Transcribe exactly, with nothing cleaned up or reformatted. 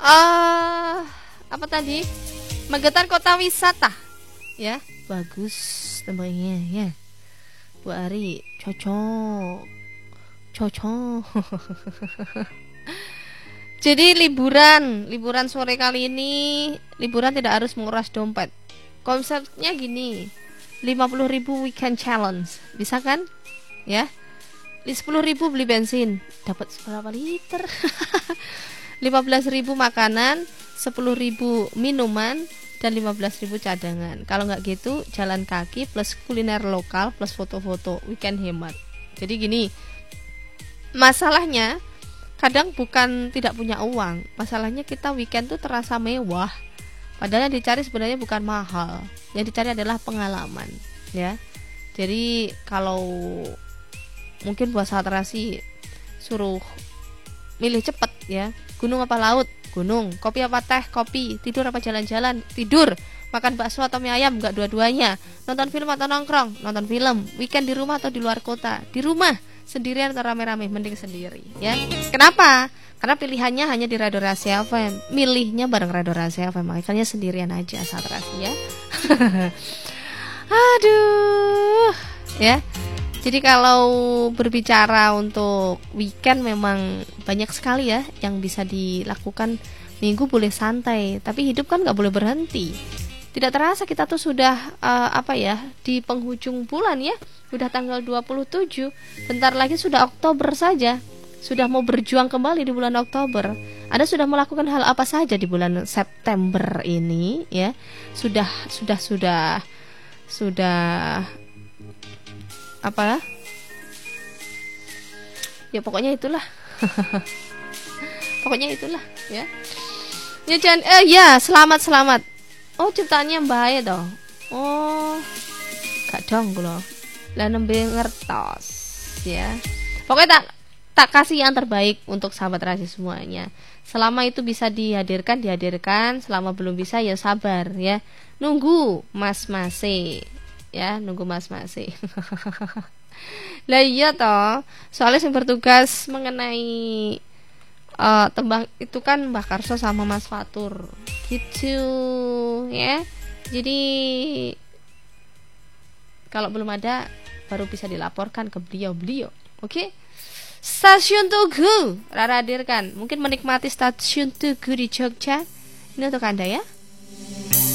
uh, apa tadi? Magetan kota wisata. Ya, bagus tempatnya ya. Bu Ari, cocok. Cocok. Jadi liburan, liburan sore kali ini, liburan tidak harus menguras dompet. Konsepnya gini, lima puluh ribu weekend challenge. Bisa kan? Ya. sepuluh ribu beli bensin, dapat berapa liter? lima belas ribu makanan, sepuluh ribu minuman, dan lima belas ribu cadangan. Kalau nggak gitu, jalan kaki plus kuliner lokal plus foto-foto, weekend hemat. Jadi gini, masalahnya kadang bukan tidak punya uang, masalahnya kita weekend tuh terasa mewah, padahal yang dicari sebenarnya bukan mahal, yang dicari adalah pengalaman, ya. Jadi kalau mungkin buat saat terasi suruh milih cepet ya, gunung apa laut, gunung, kopi apa teh, kopi, tidur apa jalan-jalan, tidur, makan bakso atau mie ayam, nggak dua-duanya, nonton film atau nongkrong, nonton film, weekend di rumah atau di luar kota, di rumah sendirian atau rame-rame, mending sendiri ya. Kenapa? Karena pilihannya hanya di Radio Rahasia F M, milihnya bareng Radio Rahasia F M, makanya sendirian aja saat rahasia. Aduh ya. Jadi kalau berbicara untuk weekend memang banyak sekali ya yang bisa dilakukan. Minggu boleh santai, tapi hidup kan nggak boleh berhenti. Tidak terasa kita tuh sudah uh, apa ya, di penghujung bulan ya. Sudah tanggal dua puluh tujuh. Bentar lagi sudah Oktober saja. Sudah mau berjuang kembali di bulan Oktober. Anda sudah melakukan hal apa saja di bulan September ini ya? Sudah sudah sudah sudah apa? Ya pokoknya itulah. Pokoknya itulah ya. Ya jangan eh ya, selamat selamat. Oh, ciptaannya bahaya toh. Oh. Gak dong kula. Lah nembe ngertos ya. Pokoknya tak tak kasih yang terbaik untuk sahabat rahasia semuanya. Selama itu bisa dihadirkan dihadirkan, selama belum bisa ya sabar ya. Nunggu mas-mase ya, nunggu mas-mase. Lah iya toh, soalnya yang bertugas mengenai uh, tembang itu kan Mbak Karso sama Mas Fatur gitu ya. Jadi kalau belum ada baru bisa dilaporkan ke beliau-beliau. Oke okay? Stasiun Tugu Rara hadirkan. Mungkin menikmati Stasiun Tugu di Jogja. Ini untuk Anda ya.